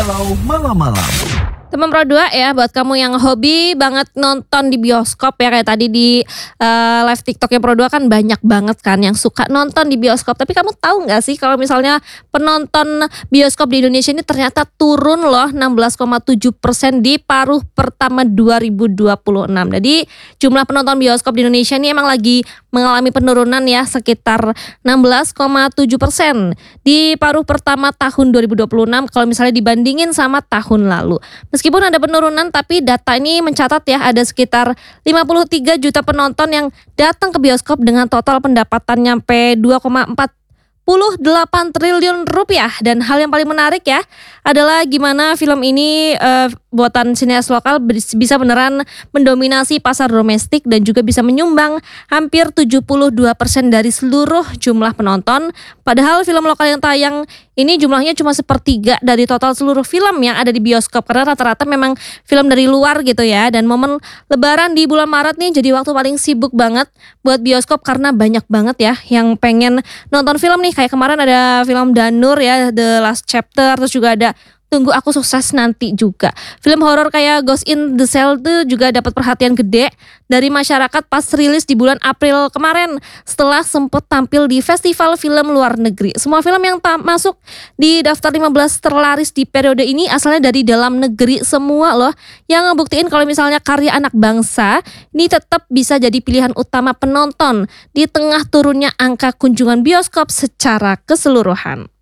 Kalau malam-malam. Teman Pro 2 ya, buat kamu yang hobi banget nonton di bioskop ya, kayak tadi di live TikToknya Pro 2 kan banyak banget kan yang suka nonton di bioskop. Tapi kamu tahu nggak sih kalau misalnya penonton bioskop di Indonesia ini ternyata turun loh 16,7% di paruh pertama 2026. Jadi jumlah penonton bioskop di Indonesia ini emang lagi mengalami penurunan ya, sekitar 16,7% di paruh pertama tahun 2026 kalau misalnya dibandingin sama tahun lalu. Meskipun ada penurunan, tapi data ini mencatat ya ada sekitar 53 juta penonton yang datang ke bioskop dengan total pendapatan nyampe 2,48 triliun rupiah. Dan hal yang paling menarik ya adalah gimana film ini buatan sineas lokal bisa beneran mendominasi pasar domestik dan juga bisa menyumbang hampir 72% dari seluruh jumlah penonton. Padahal film lokal yang tayang ini jumlahnya cuma sepertiga dari total seluruh film yang ada di bioskop, karena rata-rata memang film dari luar gitu ya. Dan momen lebaran di bulan Maret nih jadi waktu paling sibuk banget buat bioskop karena banyak banget ya yang pengen nonton film nih. Kayak kemarin ada film Danur ya, The Last Chapter, terus juga ada Tunggu Aku Sukses Nanti juga. Film horor kayak Ghost in the Shell tuh juga dapat perhatian gede dari masyarakat pas rilis di bulan April kemarin setelah sempat tampil di festival film luar negeri. Semua film yang masuk di daftar 15 terlaris di periode ini asalnya dari dalam negeri semua loh, yang ngebuktiin kalau misalnya karya anak bangsa ini tetap bisa jadi pilihan utama penonton di tengah turunnya angka kunjungan bioskop secara keseluruhan.